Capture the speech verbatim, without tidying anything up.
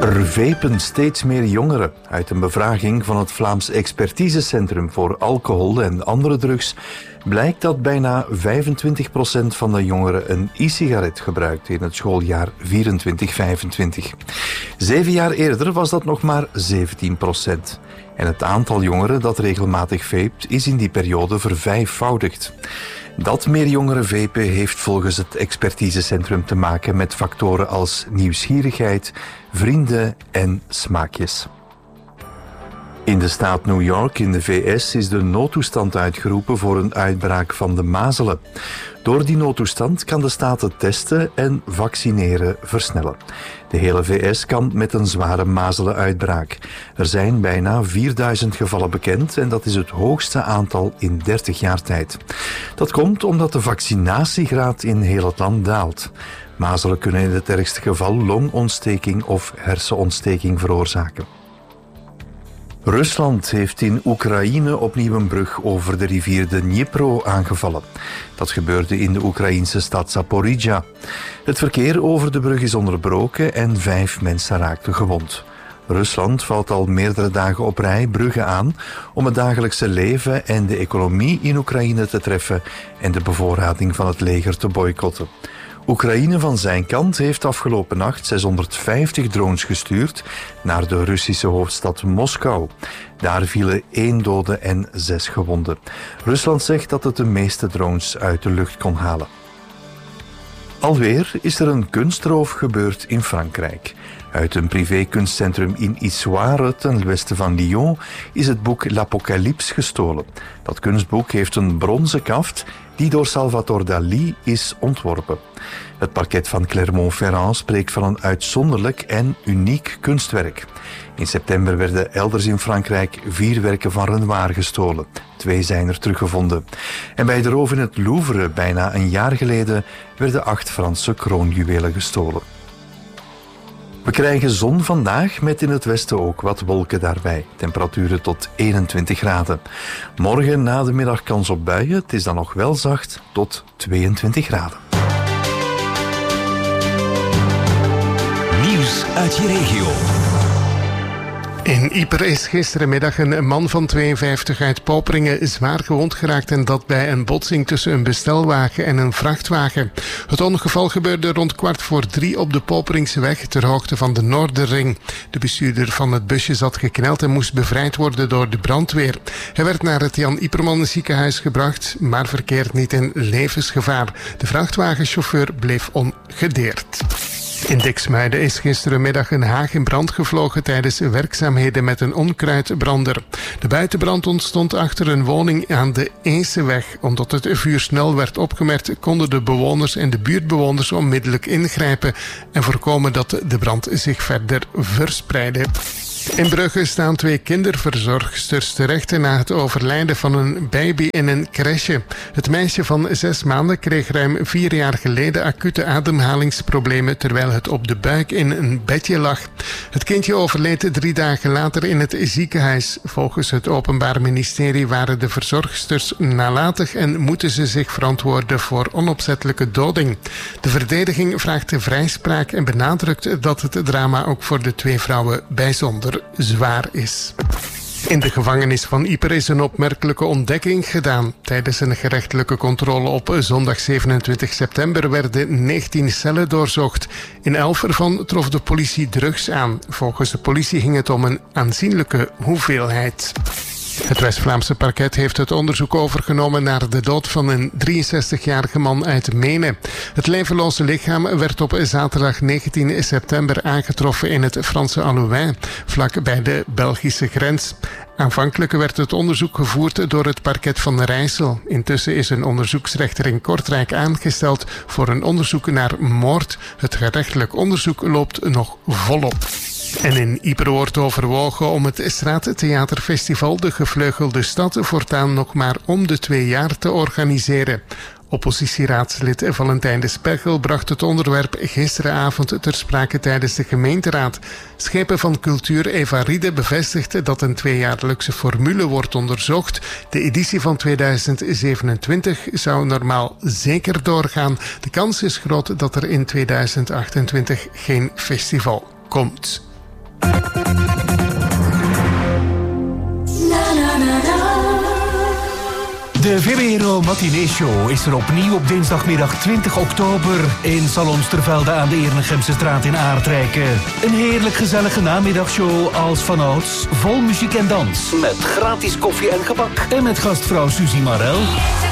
Er vapen steeds meer jongeren. Uit een bevraging van het Vlaams Expertisecentrum voor Alcohol en Andere Drugs blijkt dat bijna vijfentwintig procent van de jongeren een e-sigaret gebruikt in het schooljaar vierentwintig vijfentwintig. Zeven jaar eerder was dat nog maar zeventien procent. En het aantal jongeren dat regelmatig vapet is in die periode vervijfvoudigd. Dat meer jongeren vapen heeft volgens het expertisecentrum te maken met factoren als nieuwsgierigheid, vrienden en smaakjes. In de staat New York in de V S is de noodtoestand uitgeroepen voor een uitbraak van de mazelen. Door die noodtoestand kan de staat het testen en vaccineren versnellen. De hele V S kampt met een zware mazelenuitbraak. Er zijn bijna vierduizend gevallen bekend en dat is het hoogste aantal in dertig jaar tijd. Dat komt omdat de vaccinatiegraad in heel het land daalt. Mazelen kunnen in het ergste geval longontsteking of hersenontsteking veroorzaken. Rusland heeft in Oekraïne opnieuw een brug over de rivier de Dnipro aangevallen. Dat gebeurde in de Oekraïnse stad Zaporizhzhia. Het verkeer over de brug is onderbroken en vijf mensen raakten gewond. Rusland valt al meerdere dagen op rij bruggen aan om het dagelijkse leven en de economie in Oekraïne te treffen en de bevoorrading van het leger te boycotten. Oekraïne van zijn kant heeft afgelopen nacht zeshonderdvijftig drones gestuurd naar de Russische hoofdstad Moskou. Daar vielen één dode en zes gewonden. Rusland zegt dat het de meeste drones uit de lucht kon halen. Alweer is er een kunstroof gebeurd in Frankrijk. Uit een privékunstcentrum in Issoire, ten westen van Lyon, is het boek L'Apocalypse gestolen. Dat kunstboek heeft een bronzen kaft die door Salvador Dalí is ontworpen. Het parket van Clermont-Ferrand spreekt van een uitzonderlijk en uniek kunstwerk. In september werden elders in Frankrijk vier werken van Renoir gestolen. Twee zijn er teruggevonden. En bij de roof in het Louvre, bijna een jaar geleden, werden acht Franse kroonjuwelen gestolen. We krijgen zon vandaag met in het westen ook wat wolken daarbij. Temperaturen tot eenentwintig graden. Morgen na de middag kans op buien. Het is dan nog wel zacht tot tweeëntwintig graden. Nieuws uit je regio. In Ieper is gisterenmiddag een man van tweeënvijftig uit Poperingen zwaar gewond geraakt en dat bij een botsing tussen een bestelwagen en een vrachtwagen. Het ongeval gebeurde rond kwart voor drie op de Poperingseweg ter hoogte van de Noorderring. De bestuurder van het busje zat gekneld en moest bevrijd worden door de brandweer. Hij werd naar het Jan Yperman ziekenhuis gebracht, maar verkeert niet in levensgevaar. De vrachtwagenchauffeur bleef ongedeerd. In Diksmuiden is gisterenmiddag een haag in brand gevlogen tijdens werkzaamheden met een onkruidbrander. De buitenbrand ontstond achter een woning aan de Eeseweg. Omdat het vuur snel werd opgemerkt, konden de bewoners en de buurtbewoners onmiddellijk ingrijpen en voorkomen dat de brand zich verder verspreidde. In Brugge staan twee kinderverzorgsters terecht na het overlijden van een baby in een crèche. Het meisje van zes maanden kreeg ruim vier jaar geleden acute ademhalingsproblemen terwijl het op de buik in een bedje lag. Het kindje overleed drie dagen later in het ziekenhuis. Volgens het Openbaar Ministerie waren de verzorgsters nalatig en moeten ze zich verantwoorden voor onopzettelijke doding. De verdediging vraagt de vrijspraak en benadrukt dat het drama ook voor de twee vrouwen bijzonder zwaar is. In de gevangenis van Ieper is een opmerkelijke ontdekking gedaan. Tijdens een gerechtelijke controle op zondag zevenentwintig september werden negentien cellen doorzocht. In elf ervan trof de politie drugs aan. Volgens de politie ging het om een aanzienlijke hoeveelheid. Het West-Vlaamse parket heeft het onderzoek overgenomen naar de dood van een drieënzestigjarige man uit Menen. Het levenloze lichaam werd op zaterdag negentien september aangetroffen in het Franse Allouin, vlak bij de Belgische grens. Aanvankelijk werd het onderzoek gevoerd door het parket van Rijssel. Intussen is een onderzoeksrechter in Kortrijk aangesteld voor een onderzoek naar moord. Het gerechtelijk onderzoek loopt nog volop. En in Ieper wordt overwogen om het Straattheaterfestival De Gevleugelde Stad voortaan nog maar om de twee jaar te organiseren. Oppositieraadslid Valentijn de Spechel bracht het onderwerp gisteravond ter sprake tijdens de gemeenteraad. Schepen van Cultuur Eva Riede bevestigde dat een tweejaarlijkse formule wordt onderzocht. De editie van tweeduizend zevenentwintig zou normaal zeker doorgaan. De kans is groot dat er in tweeduizend achtentwintig geen festival komt. De V M R O Matinee Show is er opnieuw op dinsdagmiddag twintig oktober in Salons Tervelde aan de Ernegemse straat in Aardrijken. Een heerlijk gezellige namiddagshow als vanouds, vol muziek en dans. Met gratis koffie en gebak. En met gastvrouw Suzy Marel.